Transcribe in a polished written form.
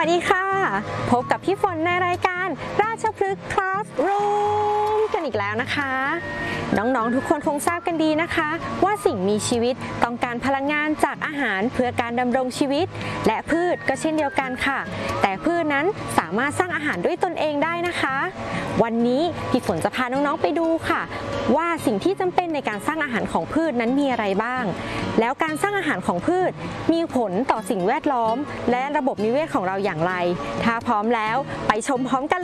วัสดีค่ะพบกับพี่ฝนในรายการราชพฤกษ์คลาสรูมกันอีกแล้วนะคะน้องๆทุกคนคงทราบกันดีนะคะว่าสิ่งมีชีวิตต้องการพลังงานจากอาหารเพื่อการดำรงชีวิตและพืชก็เช่นเดียวกันค่ะแต่พืชนั้นสามารถสร้างอาหารด้วยตนเองได้นะคะวันนี้พี่ฝนจะพาน้องๆไปดูค่ะว่าสิ่งที่จำเป็นในการสร้างอาหารของพืชนั้นมีอะไรบ้างแล้วการสร้างอาหารของพืชมีผลต่อสิ่งแวดล้อมและระบบนิเวศของเราอย่างไรถ้าพร้อมแล้วไปชมพร้อมกัน